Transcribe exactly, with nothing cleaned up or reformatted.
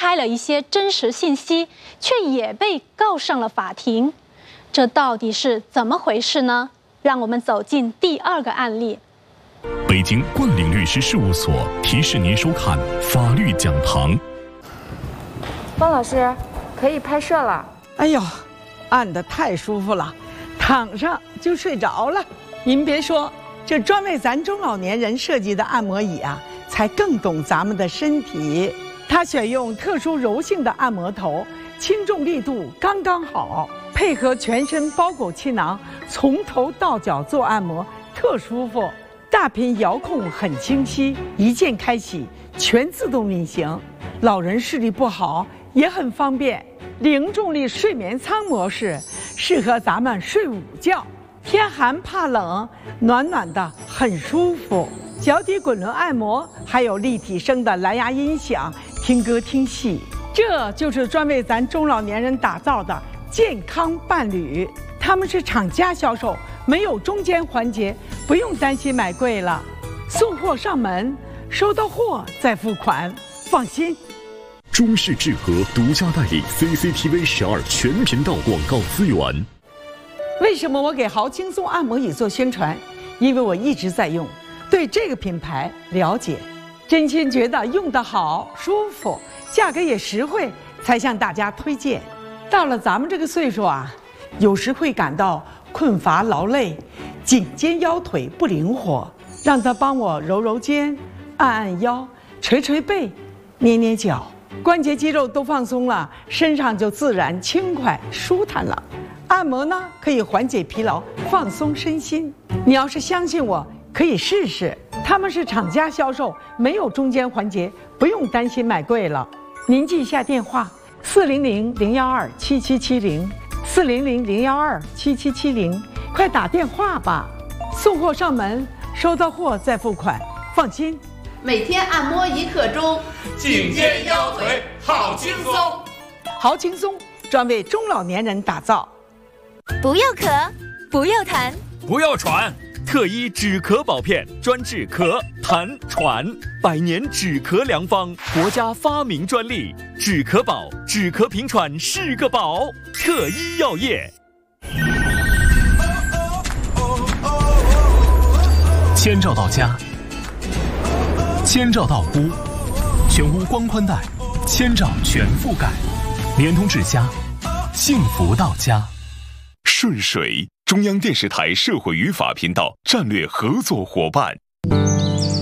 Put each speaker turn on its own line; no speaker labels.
开了一些真实信息，却也被告上了法庭。这到底是怎么回事呢？让我们走进第二个案例。
北京冠岭律师事务所提示您收看法律讲堂。
方老师，可以拍摄了。
哎呦，按得太舒服了，躺上就睡着了。您别说，这专为咱中老年人设计的按摩椅啊，才更懂咱们的身体。它选用特殊柔性的按摩头，轻重力度刚刚好，配合全身包裹气囊，从头到脚做按摩，特舒服。大屏遥控很清晰，一键开启，全自动运行。老人视力不好也很方便。零重力睡眠舱模式适合咱们睡午觉，天寒怕冷，暖暖的很舒服。脚底滚轮按摩，还有立体声的蓝牙音响，听歌听戏。这就是专为咱中老年人打造的健康伴侣。他们是厂家销售，没有中间环节，不用担心买贵了。送货上门，收到货再付款，放心。
中视智和独家代理 C C T V 十二全频道广告资源。
为什么我给豪轻松按摩椅做宣传？因为我一直在用，对这个品牌了解，真心觉得用得好、舒服，价格也实惠，才向大家推荐。到了咱们这个岁数啊，有时会感到困乏劳累，颈肩腰腿不灵活，让他帮我揉揉肩，按按腰，捶捶背，捏捏脚，关节肌肉都放松了，身上就自然轻快舒坦了。按摩呢，可以缓解疲劳，放松身心。你要是相信我，可以试试。他们是厂家销售，没有中间环节，不用担心买贵了。您记一下电话：四零零零幺二七七七零，四零零零幺二七七七零，快打电话吧。送货上门，收到货再付款，放心。
每天按摩一刻钟，
颈肩腰腿好轻松。
好轻松，专为中老年人打造。
不要咳，不要痰，
不要喘，
特医止咳宝片专治咳、痰、喘，百年止咳良方，国家发明专利。止咳宝，止咳平喘是个宝。特医药业。
千兆到家，千兆到屋，全屋光宽带，千兆全覆盖，联通至家，幸福到家。
顺水，中央电视台社会与法频道战略合作伙伴。